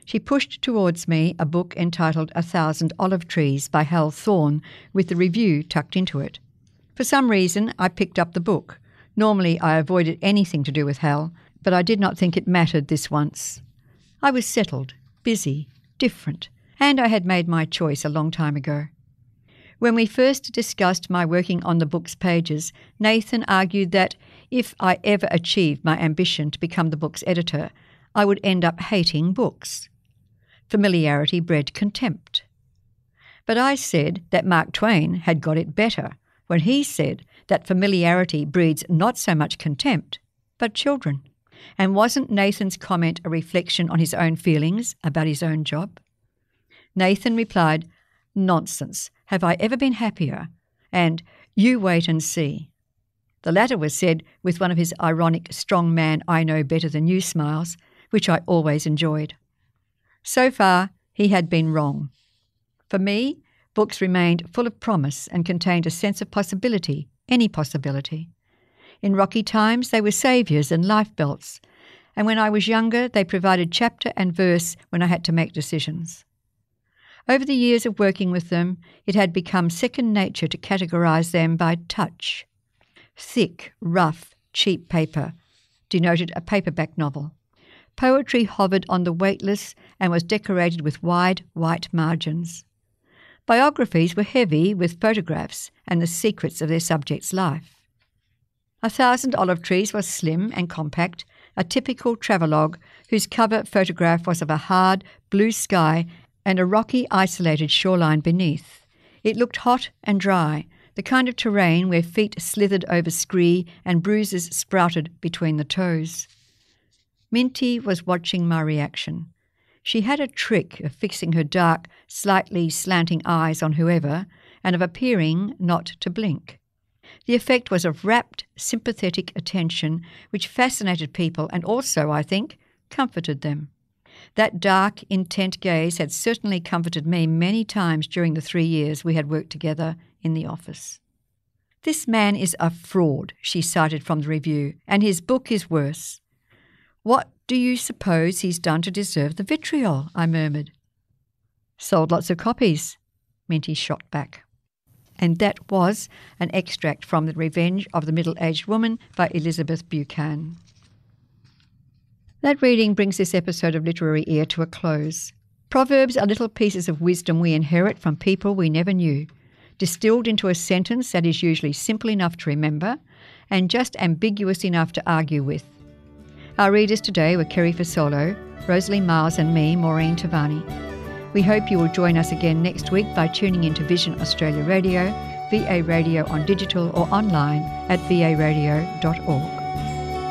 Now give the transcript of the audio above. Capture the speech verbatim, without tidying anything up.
She pushed towards me a book entitled A Thousand Olive Trees by Hal Thorne, with the review tucked into it. For some reason, I picked up the book. Normally I avoided anything to do with Hal, but I did not think it mattered this once. I was settled, busy, different, and I had made my choice a long time ago. When we first discussed my working on the book's pages, Nathan argued that if I ever achieved my ambition to become the book's editor, I would end up hating books. Familiarity bred contempt. But I said that Mark Twain had got it better when he said that familiarity breeds not so much contempt, but children. And wasn't Nathan's comment a reflection on his own feelings about his own job? Nathan replied, "Nonsense. Have I ever been happier?" and "You wait and see." The latter was said with one of his ironic strong man I know better than you smiles, which I always enjoyed. So far, he had been wrong. For me, books remained full of promise and contained a sense of possibility, any possibility. In rocky times, they were saviours and life belts, and when I was younger, they provided chapter and verse when I had to make decisions. Over the years of working with them, it had become second nature to categorise them by touch. Thick, rough, cheap paper denoted a paperback novel. Poetry hovered on the weightless and was decorated with wide, white margins. Biographies were heavy with photographs and the secrets of their subject's life. A Thousand Olive Trees was slim and compact, a typical travelogue whose cover photograph was of a hard, blue sky and a rocky, isolated shoreline beneath. It looked hot and dry, the kind of terrain where feet slithered over scree and bruises sprouted between the toes. Minty was watching my reaction. She had a trick of fixing her dark, slightly slanting eyes on whoever and of appearing not to blink. The effect was of rapt, sympathetic attention which fascinated people and also, I think, comforted them. That dark, intent gaze had certainly comforted me many times during the three years we had worked together in the office. "This man is a fraud," she cited from the review, "and his book is worse." "What do you suppose he's done to deserve the vitriol?" I murmured. "Sold lots of copies," Minty shot back. And that was an extract from The Revenge of the Middle-Aged Woman by Elizabeth Buchan. That reading brings this episode of Literary Ear to a close. Proverbs are little pieces of wisdom we inherit from people we never knew, distilled into a sentence that is usually simple enough to remember and just ambiguous enough to argue with. Our readers today were Kerry Fasolo, Rosalie Miles and me, Maureen Tavani. We hope you will join us again next week by tuning into Vision Australia Radio, V A Radio on digital or online at v a radio dot org.